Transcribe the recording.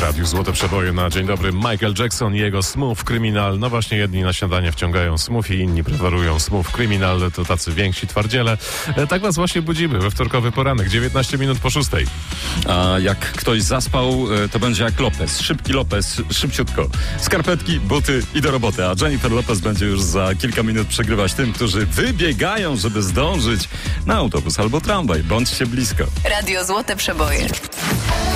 radiu Złote Przeboje na dzień dobry. Michael Jackson i jego Smooth Criminal. No właśnie, jedni na śniadanie wciągają smooth i inni preferują Smooth Criminal. To tacy więksi twardziele. Tak was właśnie budzimy we wtorkowy poranek, 19 minut po 6. A jak ktoś zaspał, to będzie jak Lopez. Szybki Lopez, szybciutko. Skarpetki, buty i do roboty. A Jennifer Lopez będzie już za kilka minut przegrywać tym, którzy wybiegają, żeby zdążyć na autobus albo tramwaj. Bądźcie blisko. Radio Złote Przeboje.